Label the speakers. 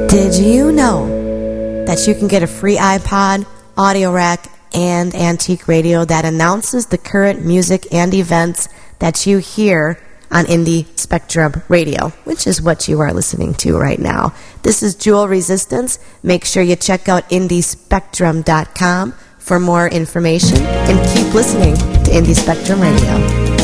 Speaker 1: Did you know that you can get a free iPod, audio rack, and antique radio that announces the current music and events that you hear on Indie Spectrum Radio, which is what you are listening to right now. This is Jewel Resistance. Make sure you check out indiespectrum.com for more information and keep listening to Indie Spectrum Radio.